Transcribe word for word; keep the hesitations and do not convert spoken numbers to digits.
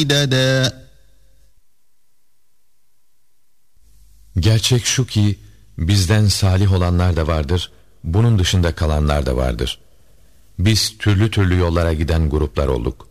عددا. Gerçek şu ki bizden salih olanlar da vardır, bunun dışında kalanlar da vardır. Biz türlü türlü yollara giden gruplar olduk.